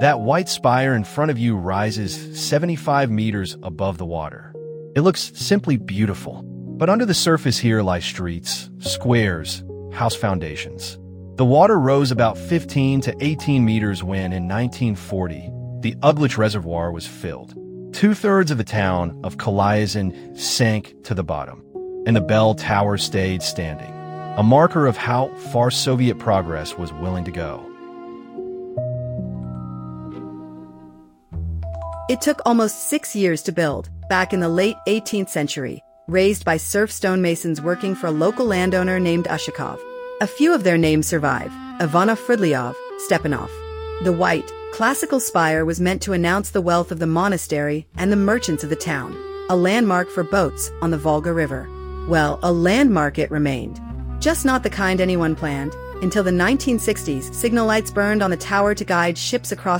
That white spire in front of you rises 75 meters above the water. It looks simply beautiful. But under the surface here lie streets, squares, house foundations. The water rose about 15 to 18 meters when, in 1940, the Uglich Reservoir was filled. 2/3 of the town of Kalyazin sank to the bottom, and the bell tower stayed standing, a marker of how far Soviet progress was willing to go. It took almost 6 years to build, back in the late 18th century, raised by serf stonemasons working for a local landowner named Ushakov. A few of their names survive: Ivanov Fridlyov, Stepanov. The white, classical spire was meant to announce the wealth of the monastery and the merchants of the town, a landmark for boats on the Volga River. Well, a landmark it remained. Just not the kind anyone planned. Until the 1960s, signal lights burned on the tower to guide ships across